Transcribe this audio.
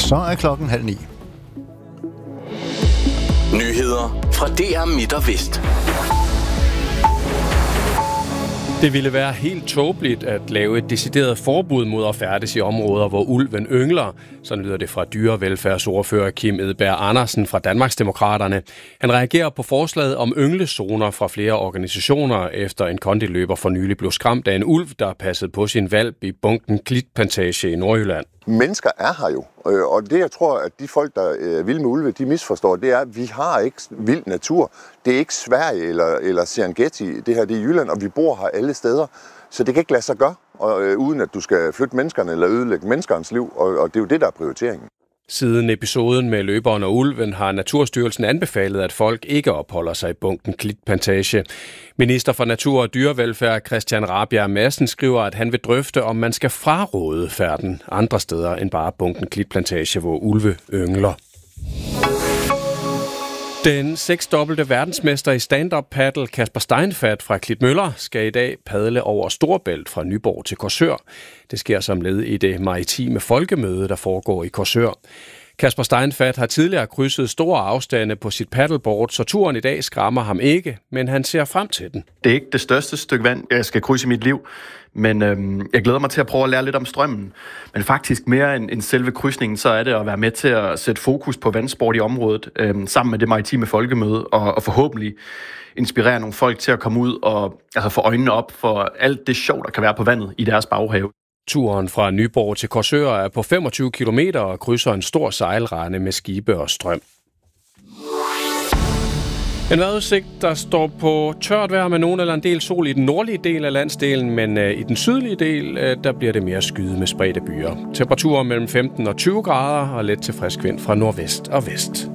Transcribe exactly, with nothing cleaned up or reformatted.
Så er klokken halv ni. Nyheder fra D R Midt og Vest. Det ville være helt tåbeligt at lave et decideret forbud mod at færdes i områder, hvor ulven yngler. Sådan lyder det fra dyrevelfærdsordfører Kim Edberg Andersen fra Danmarksdemokraterne. Han reagerer på forslaget om ynglezoner fra flere organisationer, efter en kondiløber for nylig blev skræmt af en ulv, der passede på sin hvalp i Bunken Klitplantage i Nordjylland. Mennesker er her jo, og det jeg tror, at de folk, der er vilde med ulve, de misforstår, det er, at vi har ikke vild natur. Det er ikke Sverige eller, eller Serengeti, det her det er Jylland, og vi bor her alle steder. Så det kan ikke lade sig gøre, og, øh, uden at du skal flytte menneskerne eller ødelægge menneskernes liv, og, og det er jo det, der er prioriteringen. Siden episoden med løberen og ulven har Naturstyrelsen anbefalet, at folk ikke opholder sig i Bunken Klitplantage. Minister for Natur og Dyrevelfærd Christian Rabjerg Madsen skriver, at han vil drøfte, om man skal fraråde færden andre steder end bare Bunken Klitplantage, hvor ulve yngler. Den seksdobbelte verdensmester i stand-up paddle Kasper Steinfath fra Klitmøller skal i dag padle over Storebælt fra Nyborg til Korsør. Det sker som led i det maritime folkemøde, der foregår i Korsør. Kasper Steinfath har tidligere krydset store afstande på sit paddleboard, så turen i dag skræmmer ham ikke, men han ser frem til den. Det er ikke det største stykke vand, jeg skal krydse i mit liv, men øhm, jeg glæder mig til at prøve at lære lidt om strømmen. Men faktisk mere end, end selve krydsningen, så er det at være med til at sætte fokus på vandsport i området, øhm, sammen med det maritime folkemøde, og, og forhåbentlig inspirere nogle folk til at komme ud og altså, få øjnene op for alt det sjov, der kan være på vandet i deres baghave. Turen fra Nyborg til Korsør er på femogtyve kilometer og krydser en stor sejlrende med skibe og strøm. En vejrudsigt, der står på tørt vejr med nogen eller en del sol i den nordlige del af landsdelen, men øh, i den sydlige del, øh, der bliver det mere skyde med spredte byer. Temperaturer mellem femten og tyve grader og let til frisk vind fra nordvest og vest.